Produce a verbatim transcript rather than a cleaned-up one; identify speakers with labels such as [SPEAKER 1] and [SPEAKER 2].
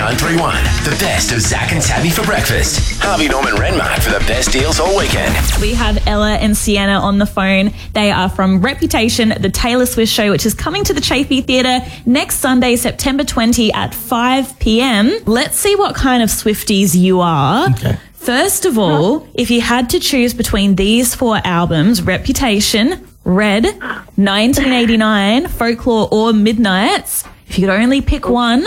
[SPEAKER 1] nine three one. The best of Zach and Tabby for breakfast. Harvey Norman Renmark for the best deals all weekend.
[SPEAKER 2] We have Ella and Sienna on the phone. They are from Reputation, the Taylor Swift show, which is coming to the Chafee Theatre next Sunday, September twentieth at five p.m. Let's see what kind of Swifties you are.
[SPEAKER 3] Okay.
[SPEAKER 2] First of all, if you had to choose between these four albums, Reputation, Red, nineteen eighty-nine, Folklore or Midnights, if you could only pick one,